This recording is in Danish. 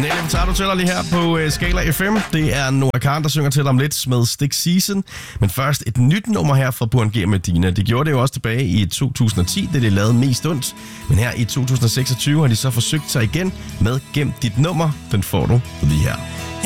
Nelly Furtado tæller lige her på Skala FM. Det er Noah Khan, der synger til dig om lidt med Stick Season. Men først et nyt nummer her fra Burhan G og Medina. De gjorde det jo også tilbage i 2010, det de lavede mest ondt. Men her i 2026 har de så forsøgt sig igen med Gem dit nummer. Den får du lige her.